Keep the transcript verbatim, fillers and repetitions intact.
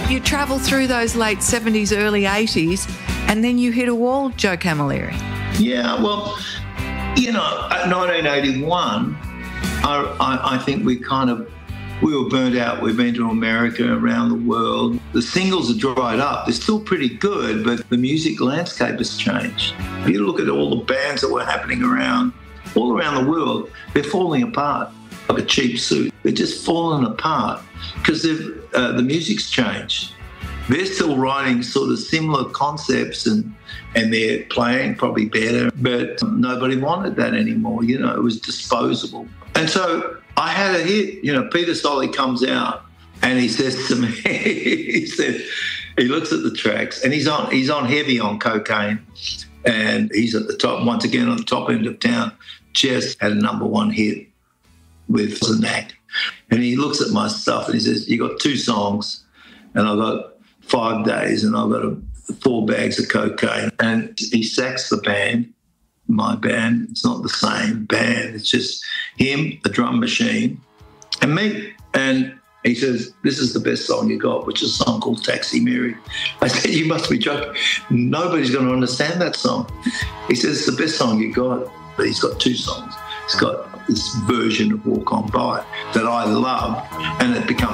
You travel through those late seventies, early eighties, and then you hit a wall, Joe Camilleri. Yeah, well, you know, at nineteen eighty-one, I, I, I think we kind of, we were burnt out. We've been to America, around the world. The singles are dried up. They're still pretty good, but the music landscape has changed. You look at all the bands that were happening around, all around the world, they're falling apart like a cheap suit. They're just falling apart because uh, the music's changed. They're still writing sort of similar concepts and, and they're playing probably better, but nobody wanted that anymore. You know, it was disposable. And so I had a hit. You know, Peter Solly comes out and he says to me, he said, he looks at the tracks and he's on, he's on heavy on cocaine and he's at the top, once again, on the top end of town. Just had a number one hit with The Knack. And he looks at my stuff and he says, you got two songs and I've got five days and I've got a, four bags of cocaine. And he sacks the band, my band. It's not the same band. It's just him, the drum machine, and me. And he says, this is the best song you got, which is a song called Taxi Mary. I said, you must be joking. Nobody's going to understand that song. He says, it's the best song you got. But he's got two songs. He's got this version of Walk On By that I love, and it becomes